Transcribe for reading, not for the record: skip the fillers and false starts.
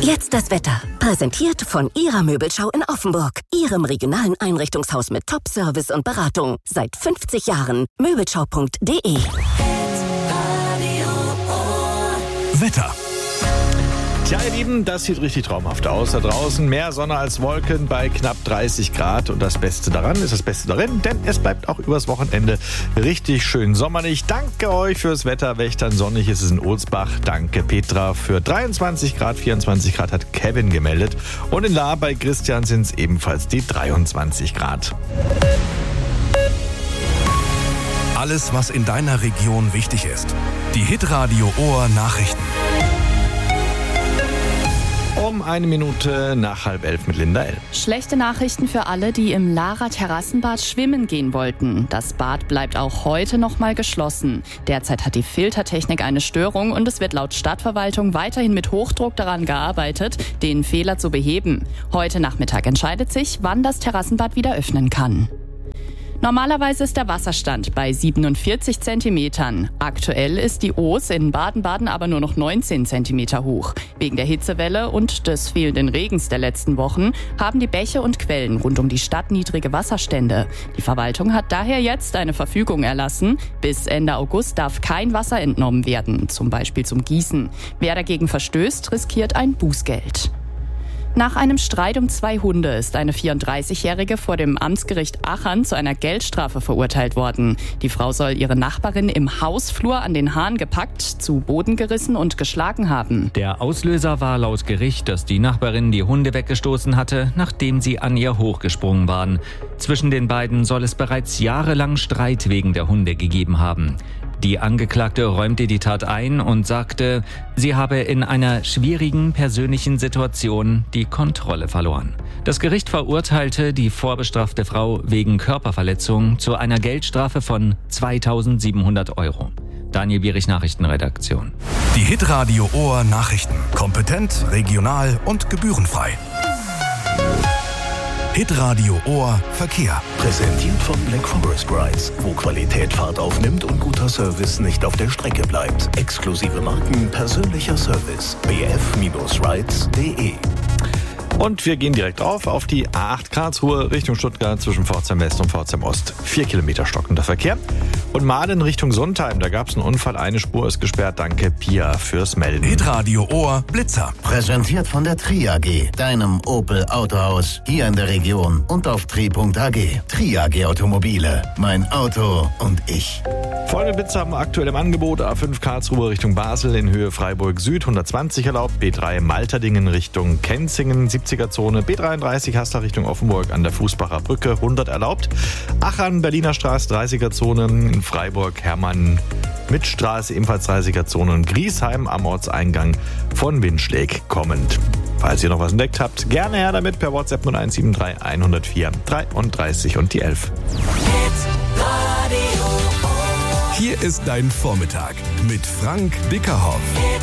Jetzt das Wetter. Präsentiert von Ihrer Möbelschau in Offenburg. Ihrem regionalen Einrichtungshaus mit Top-Service und Beratung. Seit 50 Jahren. Möbelschau.de. Wetter. Tja, ihr Lieben, das sieht richtig traumhaft aus. Da draußen mehr Sonne als Wolken bei knapp 30 Grad. Und das Beste daran ist das Beste darin, denn es bleibt auch übers Wochenende richtig schön sommerlich. Danke euch fürs Wetter. Wächtern sonnig ist es in Ohlsbach. Danke Petra für 23 Grad. 24 Grad hat Kevin gemeldet. Und in Lahr bei Christian sind es ebenfalls die 23 Grad. Alles, was in deiner Region wichtig ist. Die Hitradio Ohr Nachrichten. Um 1 Minute nach 10:30 mit Linda L. Schlechte Nachrichten für alle, die im Lahrer Terrassenbad schwimmen gehen wollten. Das Bad bleibt auch heute noch mal geschlossen. Derzeit hat die Filtertechnik eine Störung und es wird laut Stadtverwaltung weiterhin mit Hochdruck daran gearbeitet, den Fehler zu beheben. Heute Nachmittag entscheidet sich, wann das Terrassenbad wieder öffnen kann. Normalerweise ist der Wasserstand bei 47 Zentimetern. Aktuell ist die Oos in Baden-Baden aber nur noch 19 Zentimeter hoch. Wegen der Hitzewelle und des fehlenden Regens der letzten Wochen haben die Bäche und Quellen rund um die Stadt niedrige Wasserstände. Die Verwaltung hat daher jetzt eine Verfügung erlassen. Bis Ende August darf kein Wasser entnommen werden, zum Beispiel zum Gießen. Wer dagegen verstößt, riskiert ein Bußgeld. Nach einem Streit um 2 Hunde ist eine 34-Jährige vor dem Amtsgericht Achern zu einer Geldstrafe verurteilt worden. Die Frau soll ihre Nachbarin im Hausflur an den Haaren gepackt, zu Boden gerissen und geschlagen haben. Der Auslöser war laut Gericht, dass die Nachbarin die Hunde weggestoßen hatte, nachdem sie an ihr hochgesprungen waren. Zwischen den beiden soll es bereits jahrelang Streit wegen der Hunde gegeben haben. Die Angeklagte räumte die Tat ein und sagte, sie habe in einer schwierigen persönlichen Situation die Kontrolle verloren. Das Gericht verurteilte die vorbestrafte Frau wegen Körperverletzung zu einer Geldstrafe von 2.700 €. Daniel Bierich, Nachrichtenredaktion. Die Hitradio Ohr Nachrichten. Kompetent, regional und gebührenfrei. Hitradio Ohr Verkehr. Präsentiert von Black Forest Rides, wo Qualität Fahrt aufnimmt und guter Service nicht auf der Strecke bleibt. Exklusive Marken, persönlicher Service. bf-rides.de. Und wir gehen direkt auf die A8 Karlsruhe Richtung Stuttgart zwischen Pforzheim West und Pforzheim Ost. 4 Kilometer stockender Verkehr. Und Mahlen Richtung Sontheim, da gab es einen Unfall, eine Spur ist gesperrt. Danke Pia fürs Melden. Hitradio Ohr Blitzer. Präsentiert von der Tri-AG, deinem Opel Autohaus hier in der Region und auf tri.ag. Tri-AG Automobile, mein Auto und ich. Folgende Blitzer haben wir aktuell im Angebot. A5 Karlsruhe Richtung Basel in Höhe Freiburg Süd 120 erlaubt. B3 Malterdingen Richtung Kenzingen 70er-Zone. B33 Hassler Richtung Offenburg an der Fußbacher Brücke 100 erlaubt. Achern Berliner Straße 30er-Zone. In Freiburg Hermann Mittstraße ebenfalls 30er-Zone. Und Griesheim am Ortseingang von Windschläg kommend. Falls ihr noch was entdeckt habt, gerne her damit per WhatsApp 0173 104 33 und die 11. Hier ist dein Vormittag mit Frank Dickerhoff.